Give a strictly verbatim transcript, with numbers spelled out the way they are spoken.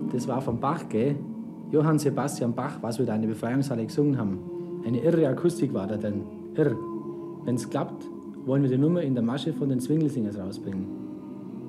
das war vom Bach, gell? Johann Sebastian Bach, was wir da in der Befreiungshalle gesungen haben. Eine irre Akustik war da drin. Irr. Wenn es klappt, wollen wir die Nummer in der Masche von den Swinglesingers rausbringen.